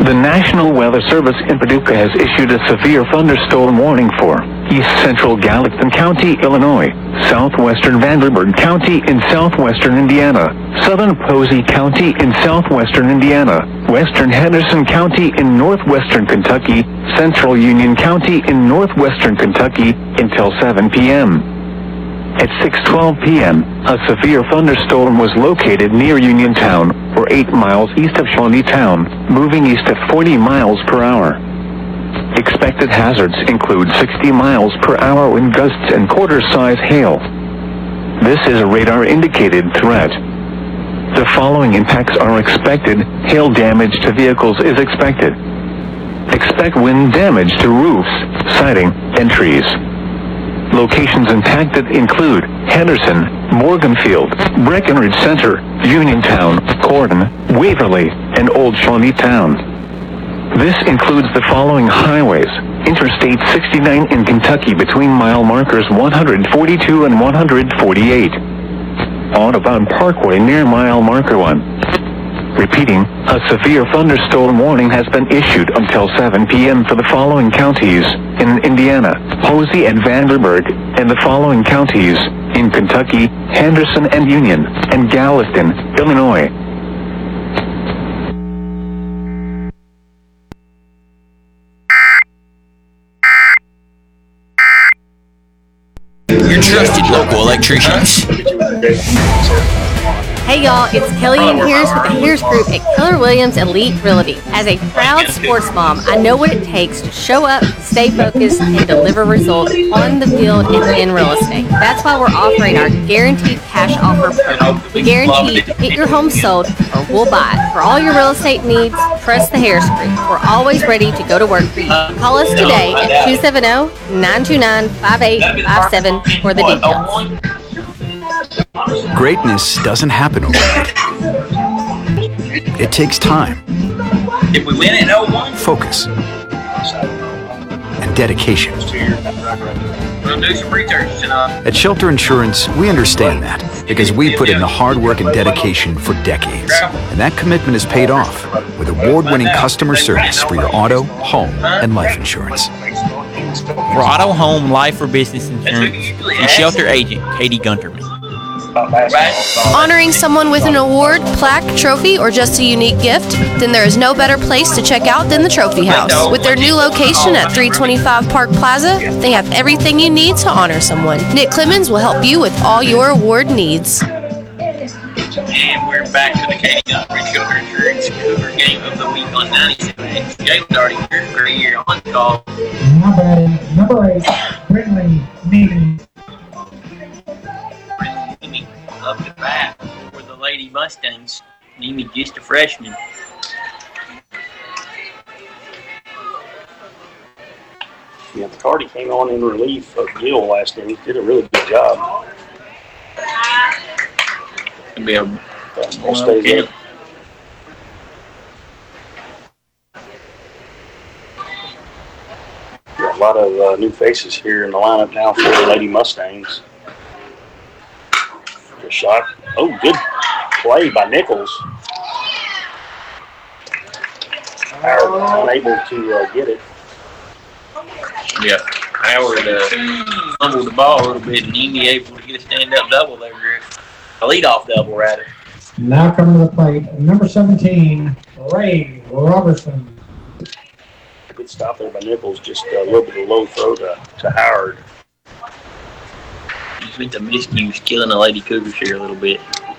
The National Weather Service in Paducah has issued a severe thunderstorm warning for east central Gallatin County, Illinois, southwestern Vanderburgh County in southwestern Indiana, southern Posey County in southwestern Indiana, western Henderson County in northwestern Kentucky, central Union County in northwestern Kentucky until 7 p.m. At 6:12 p.m., a severe thunderstorm was located near Uniontown, or 8 miles east of Shawneetown, moving east at 40 miles per hour. Expected hazards include 60 miles per hour wind gusts and quarter-size hail. This is a radar-indicated threat. The following impacts are expected. Hail damage to vehicles is expected. Expect wind damage to roofs, siding, and trees. Locations impacted include Henderson, Morganfield, Breckenridge Center, Uniontown, Corydon, Waverly, and Old Shawneetown. This includes the following highways: Interstate 69 in Kentucky between mile markers 142 and 148. Audubon Parkway near mile marker 1. Repeating, a severe thunderstorm warning has been issued until 7 p.m. for the following counties in Indiana, Posey and Vanderburgh, and the following counties in Kentucky, Henderson and Union, and Gallatin, Illinois. Your trusted local electricians. Hey y'all, it's Kelly Ann Harris with the Harris Group at Keller Williams Elite Realty. As a proud sports mom, I know what it takes to show up, stay focused, and deliver results on the field and in real estate. That's why we're offering our Guaranteed Cash Offer program. Guaranteed, get your home sold or we'll buy it. For all your real estate needs, trust the Harris Group. We're always ready to go to work for you. Call us today at 270-929-5857 for the details. Greatness doesn't happen overnight. It takes time. Did we win it 0-1? Focus. And dedication. We'll do some research tonight. At Shelter Insurance, we understand that because we put in the hard work and dedication for decades. And that commitment is paid off with award-winning customer service for your auto, home, and life insurance. For auto, home, life, or business insurance, see Shelter Agent Katie Gunterman. Honoring someone with an award, plaque, trophy, or just a unique gift? Then there is no better place to check out than the Trophy House. With their new location at 325 Park Plaza, they have everything you need to honor someone. Nick Clemens will help you with all your award needs. And we're back to the Katie Gunterman Shelter Insurance Cougar Game of the Week on 97X. Jalen's already here for a year on the call. Now batting, number 8, Brindley Meany. Up to bat for the Lady Mustangs. Mimi just a freshman. Yeah, McCarty came on in relief of Gill last inning. Did a really good job. It'll be a Fastball stays in. Got a lot of new faces here in the lineup now for the Lady Mustangs. Good shot. Oh, good play by Nichols. Howard unable to get it. Yeah, Howard fumbled the ball a little bit, and Amy able to get a stand-up double there. A leadoff double, rather. Now coming to the plate, number 17, Ray Robertson. Good stop there by Nichols. Just a little bit of low throw to Howard. You think the miscues killing the Lady Cougars here a little bit.